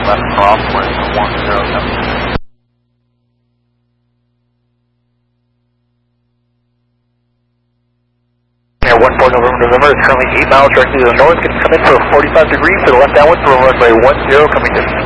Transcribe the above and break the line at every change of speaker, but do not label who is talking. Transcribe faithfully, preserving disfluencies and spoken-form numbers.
left crosswind, one zero, coming in. Air one four November November is currently eight miles directly to the north, going to come in for forty-five degrees to the left downwind for runway one zero coming in.